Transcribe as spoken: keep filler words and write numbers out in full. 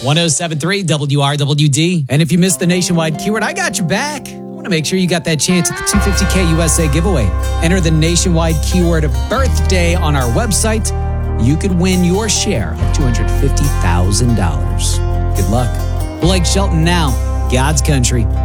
one oh seven point three W R W D. And if you missed the nationwide keyword, I got your back. I want to make sure you got that chance at the two hundred fifty K U S A giveaway. Enter the nationwide keyword birthday on our website. You could win your share of two hundred fifty thousand dollars. Good luck. Blake Shelton now, God's Country.